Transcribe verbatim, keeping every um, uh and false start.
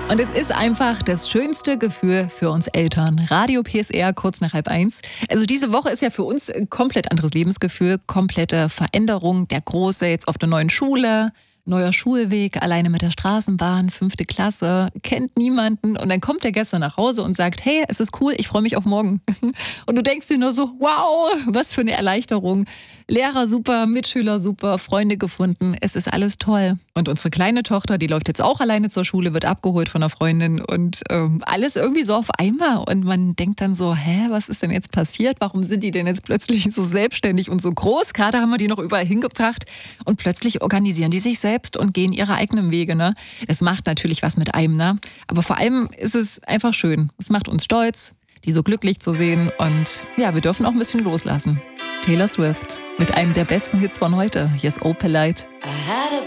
Und es ist einfach das schönste Gefühl für uns Eltern. Radio P S R, kurz nach halb eins. Also diese Woche ist ja für uns ein komplett anderes Lebensgefühl, komplette Veränderung. Der Große jetzt auf der neuen Schule, neuer Schulweg, alleine mit der Straßenbahn, fünfte Klasse, kennt niemanden. Und dann kommt er gestern nach Hause und sagt, hey, es ist cool, ich freue mich auf morgen. Und du denkst dir nur so, wow, was für eine Erleichterung. Lehrer super, Mitschüler super, Freunde gefunden, es ist alles toll. Und unsere kleine Tochter, die läuft jetzt auch alleine zur Schule, wird abgeholt von einer Freundin und ähm, alles irgendwie so auf einmal. Und man denkt dann so, hä, was ist denn jetzt passiert? Warum sind die denn jetzt plötzlich so selbstständig und so groß? Gerade haben wir die noch überall hingebracht und plötzlich organisieren die sich selbst und gehen ihre eigenen Wege. Ne? Es macht natürlich was mit einem, ne? Aber vor allem ist es einfach schön. Es macht uns stolz, die so glücklich zu sehen und ja, wir dürfen auch ein bisschen loslassen. Taylor Swift mit einem der besten Hits von heute. Hier ist Opalite.